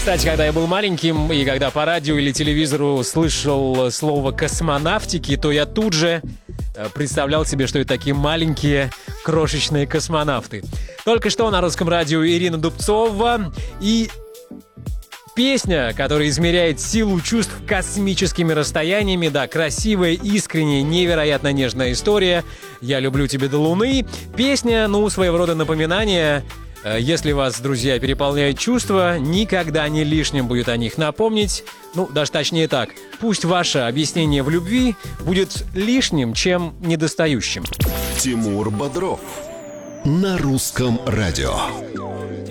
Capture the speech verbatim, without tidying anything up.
Кстати, когда я был маленьким, и когда по радио или телевизору слышал слово «космонавтики», то я тут же представлял себе, что это такие маленькие крошечные космонавты. Только что на Русском радио Ирина Дубцова и песня, которая измеряет силу чувств космическими расстояниями. Да, красивая, искренняя, невероятно нежная история. «Я люблю тебя до Луны». Песня, ну, своего рода напоминание. Если вас, друзья, переполняют чувства, никогда не лишним будет о них напомнить. Ну, даже точнее так. Пусть ваше объяснение в любви будет лишним, чем недостающим. Тимур Бодров на Русском радио.